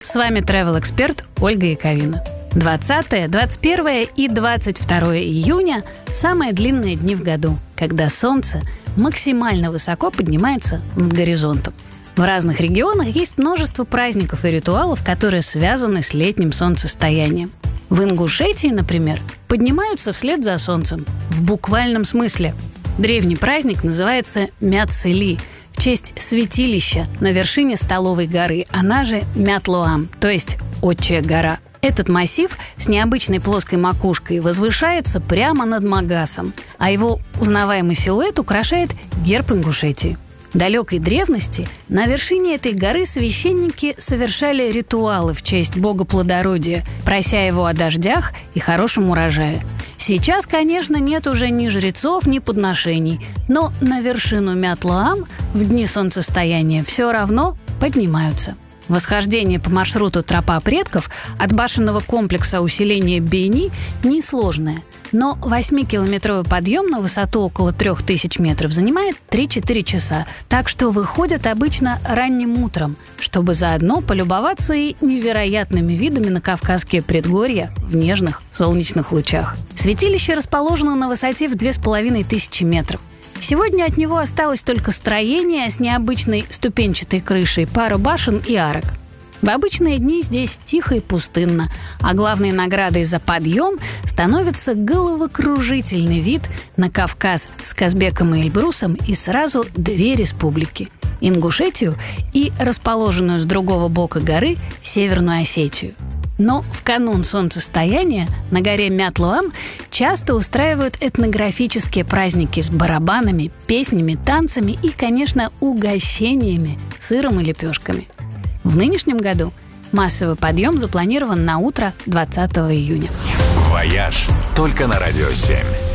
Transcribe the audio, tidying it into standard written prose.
С вами travel-эксперт Ольга Яковина. 20, 21 и 22 июня – самые длинные дни в году, когда солнце максимально высоко поднимается над горизонтом. В разных регионах есть множество праздников и ритуалов, которые связаны с летним солнцестоянием. В Ингушетии, например, поднимаются вслед за солнцем, в буквальном смысле. Древний праздник называется Мяцели, в честь святилища на вершине Столовой горы, она же Мятлоам, то есть Отчья гора. Этот массив с необычной плоской макушкой возвышается прямо над Магасом, а его узнаваемый силуэт украшает герб Ингушетии. В далекой древности на вершине этой горы священники совершали ритуалы в честь бога плодородия, прося его о дождях и хорошем урожае. Сейчас, конечно, нет уже ни жрецов, ни подношений, но на вершину Мятлоам в дни солнцестояния все равно поднимаются. Восхождение по маршруту Тропа предков от башенного комплекса усиления Бейни несложное, но 8-километровый подъем на высоту около 3000 метров занимает 3-4 часа, так что выходят обычно ранним утром, чтобы заодно полюбоваться и невероятными видами на Кавказские предгорья в нежных солнечных лучах. Святилище расположено на высоте в 2500 метров. Сегодня от него осталось только строение с необычной ступенчатой крышей, пара башен и арок. В обычные дни здесь тихо и пустынно, а главной наградой за подъем становится головокружительный вид на Кавказ с Казбеком и Эльбрусом и сразу две республики – Ингушетию и расположенную с другого бока горы Северную Осетию. Но в канун солнцестояния на горе Мятлоам часто устраивают этнографические праздники с барабанами, песнями, танцами и, конечно, угощениями, сыром и лепешками. В нынешнем году массовый подъем запланирован на утро 20 июня. «Вояж» только на Радио 7.